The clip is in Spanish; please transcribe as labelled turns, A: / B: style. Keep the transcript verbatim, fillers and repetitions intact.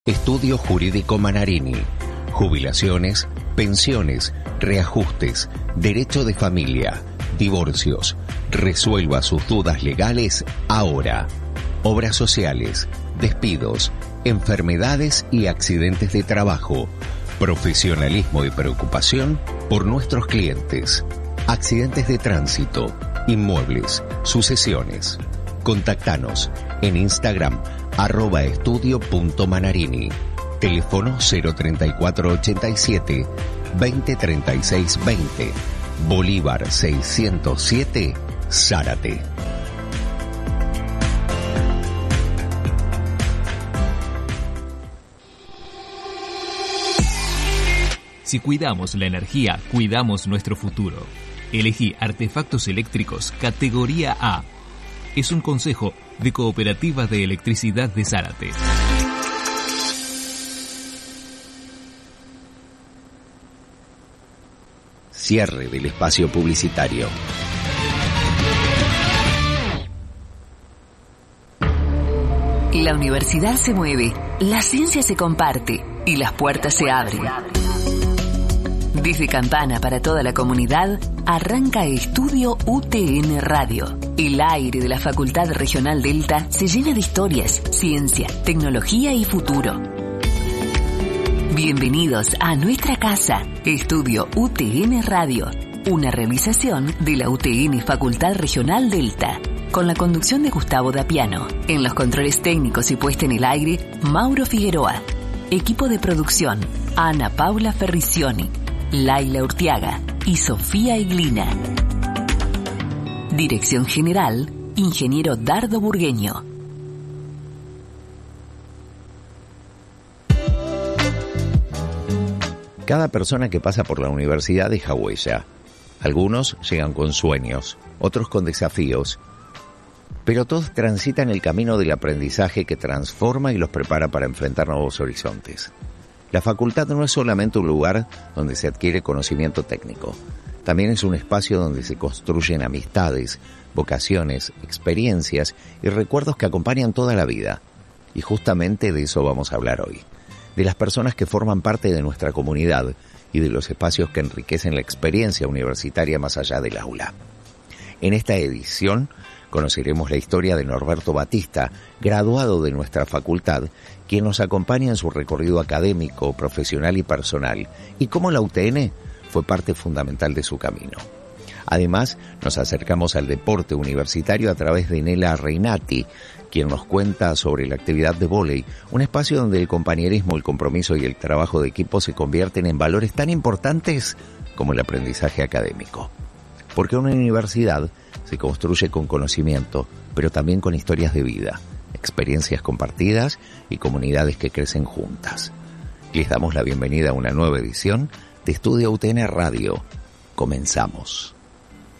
A: Estudio Jurídico Manarini. Jubilaciones, pensiones, reajustes, derecho de familia, divorcios. Resuelva sus dudas legales ahora. Obras sociales, despidos, enfermedades y accidentes de trabajo. Profesionalismo y preocupación por nuestros clientes. Accidentes de tránsito, inmuebles, sucesiones. Contactanos en Instagram arroba estudio punto manarini. Teléfono cero treinta y cuatro ochenta y siete veinte treinta y seis veinte. Bolívar seiscientos siete, Zárate.
B: Si cuidamos la energía, cuidamos nuestro futuro. Elegí artefactos eléctricos categoría A. Es un consejo de Cooperativa de Electricidad de Zárate.
A: Cierre del espacio publicitario.
C: La universidad se mueve, la ciencia se comparte y las puertas se abren. Desde Campana para toda la comunidad, arranca Estudio U T N Radio. El aire de la Facultad Regional Delta se llena de historias, ciencia, tecnología y futuro. Bienvenidos a nuestra casa, Estudio U T N Radio, una realización de la U T N Facultad Regional Delta, con la conducción de Gustavo Dapiano. En los controles técnicos y puesta en el aire, Mauro Figueroa. Equipo de producción, Ana Paula Ferricioni, Laila Urtiaga y Sofía Iglina. Dirección General, Ingeniero Dardo Burgueño.
A: Cada persona que pasa por la universidad deja huella. Algunos llegan con sueños, otros con desafíos, pero todos transitan el camino del aprendizaje que transforma y los prepara para enfrentar nuevos horizontes. La facultad no es solamente un lugar donde se adquiere conocimiento técnico, también es un espacio donde se construyen amistades, vocaciones, experiencias y recuerdos que acompañan toda la vida. Y justamente de eso vamos a hablar hoy, de las personas que forman parte de nuestra comunidad y de los espacios que enriquecen la experiencia universitaria más allá del aula. En esta edición conoceremos la historia de Norberto Batista, graduado de nuestra facultad, quien nos acompaña en su recorrido académico, profesional y personal, y cómo la U T N fue parte fundamental de su camino. Además, nos acercamos al deporte universitario a través de Nela Reinati, quien nos cuenta sobre la actividad de vóley, un espacio donde el compañerismo, el compromiso y el trabajo de equipo se convierten en valores tan importantes como el aprendizaje académico. Porque una universidad se construye con conocimiento, pero también con historias de vida, experiencias compartidas y comunidades que crecen juntas. Les damos la bienvenida a una nueva edición de Estudio U T N Radio. Comenzamos.